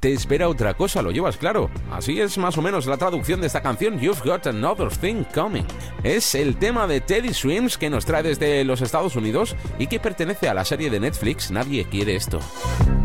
te espera otra cosa, lo llevas claro. Así es más o menos la traducción de esta canción, You've Got Another Thing Coming. Es el tema de Teddy Swims que nos trae desde los Estados Unidos y que pertenece a la serie de Netflix Nadie Quiere Esto.